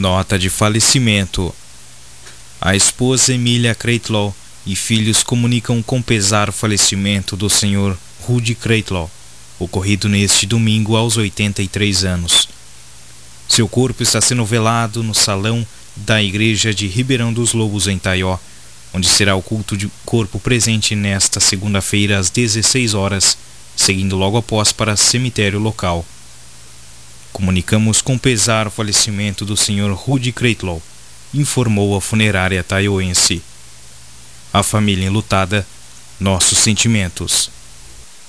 Nota de falecimento. A esposa Emília Kreitlow e filhos comunicam com pesar o falecimento do Sr. Rudy Kreitlow, ocorrido neste domingo aos 83 anos. Seu corpo está sendo velado no salão da igreja de Ribeirão dos Lobos, em Taió, onde será o culto de corpo presente nesta segunda-feira às 16 horas, seguindo logo após para o cemitério local. Comunicamos com pesar o falecimento do Sr. Rudy Kreitlow, informou a funerária taioense. A família enlutada, nossos sentimentos.